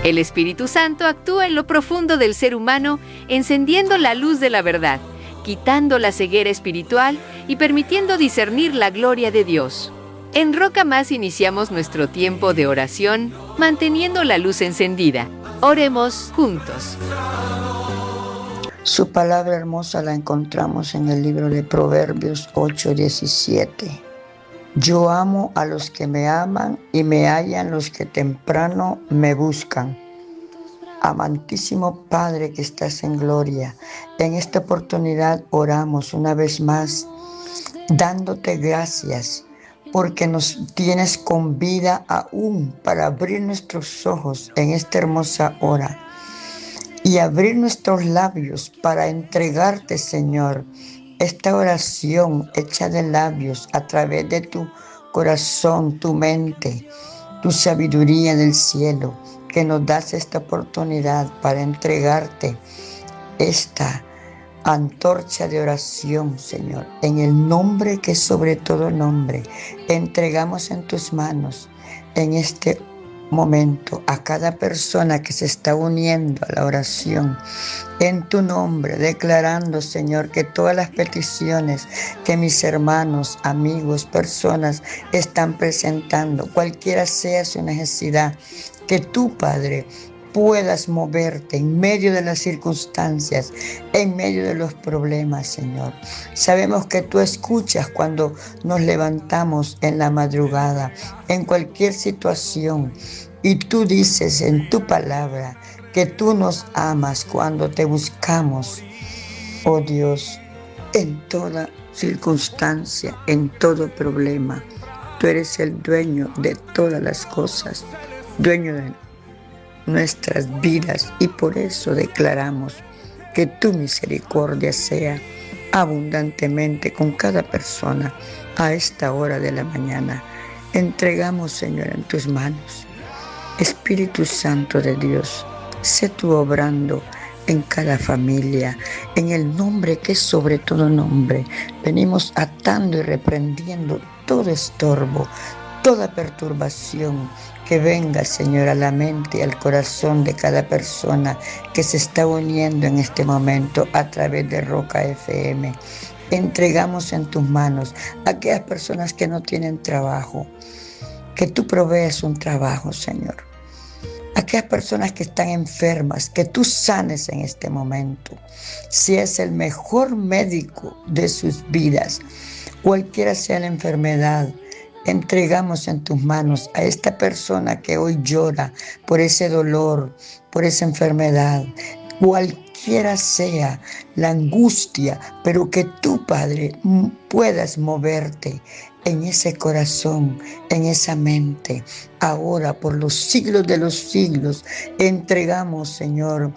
El Espíritu Santo actúa en lo profundo del ser humano, encendiendo la luz de la verdad, quitando la ceguera espiritual y permitiendo discernir la gloria de Dios. En Roca Más iniciamos nuestro tiempo de oración, manteniendo la luz encendida. Oremos juntos. Su palabra hermosa la encontramos en el libro de Proverbios 8:17. Yo amo a los que me aman y me hallan los que temprano me buscan. Amantísimo Padre que estás en gloria, en esta oportunidad oramos una vez más, dándote gracias porque nos tienes con vida aún para abrir nuestros ojos en esta hermosa hora y abrir nuestros labios para entregarte, Señor, esta oración hecha de labios a través de tu corazón, tu mente, tu sabiduría del cielo, que nos das esta oportunidad para entregarte esta antorcha de oración, Señor. En el nombre que es sobre todo nombre, entregamos en tus manos en este momento a cada persona que se está uniendo a la oración en tu nombre, declarando, Señor, que todas las peticiones que mis hermanos, amigos, personas están presentando, cualquiera sea su necesidad, que tú, Padre, puedas moverte en medio de las circunstancias, en medio de los problemas, Señor. Sabemos que tú escuchas cuando nos levantamos en la madrugada, en cualquier situación, y tú dices en tu palabra que tú nos amas cuando te buscamos, oh Dios, en toda circunstancia, en todo problema. Tú eres el dueño de todas las cosas, dueño de nuestras vidas, y por eso declaramos que tu misericordia sea abundantemente con cada persona a esta hora de la mañana. Entregamos, Señor, en tus manos. Espíritu Santo de Dios, sé tú obrando en cada familia, en el nombre que es sobre todo nombre. Venimos atando y reprendiendo todo estorbo, toda perturbación que venga, Señor, a la mente y al corazón de cada persona que se está uniendo en este momento a través de Roca FM. Entregamos en tus manos a aquellas personas que no tienen trabajo, que tú provees un trabajo, Señor. Aquellas personas que están enfermas, que tú sanes en este momento. Si es el mejor médico de sus vidas, cualquiera sea la enfermedad, entregamos en tus manos a esta persona que hoy llora por ese dolor, por esa enfermedad, cualquiera sea la angustia, pero que tú, Padre, puedas moverte en ese corazón, en esa mente. Ahora, por los siglos de los siglos, entregamos, Señor,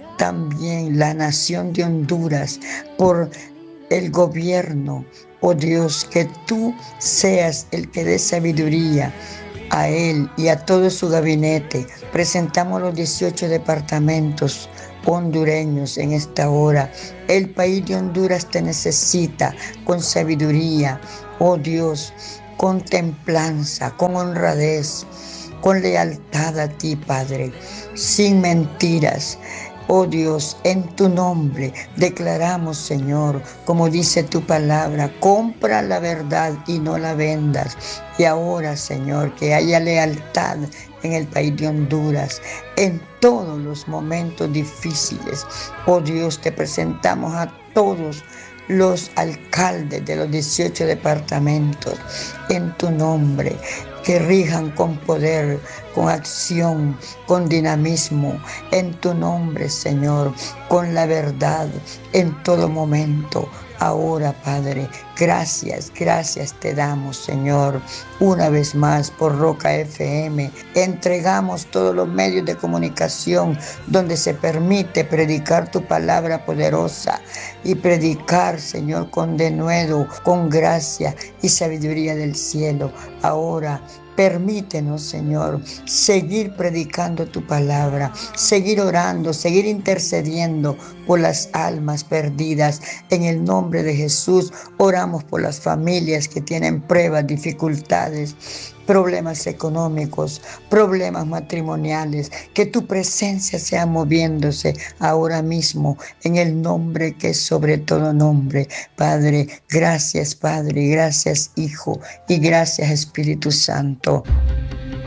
también la nación de Honduras, por el gobierno. Oh Dios, que tú seas el que dé sabiduría a él y a todo su gabinete. Presentamos los 18 departamentos hondureños en esta hora. El país de Honduras te necesita con sabiduría, oh Dios, con templanza, con honradez, con lealtad a ti, Padre, sin mentiras. Oh Dios, en tu nombre declaramos, Señor, como dice tu palabra, compra la verdad y no la vendas. Y ahora, Señor, que haya lealtad en el país de Honduras, en todos los momentos difíciles. Oh Dios, te presentamos a todos los alcaldes de los 18 departamentos en tu nombre, que rijan con poder, con acción, con dinamismo, en tu nombre, Señor, con la verdad en todo momento. Ahora, Padre, gracias te damos, Señor, una vez más por Roca FM. Entregamos todos los medios de comunicación donde se permite predicar tu palabra poderosa y predicar, Señor, con denuedo, con gracia y sabiduría del cielo. Ahora, permítenos, Señor, seguir predicando tu palabra, seguir orando, seguir intercediendo por las almas perdidas. En el nombre de Jesús, oramos por las familias que tienen pruebas, dificultades, problemas económicos, problemas matrimoniales, que tu presencia sea moviéndose ahora mismo en el nombre que es sobre todo nombre. Padre, gracias Padre, gracias Hijo y gracias Espíritu Santo.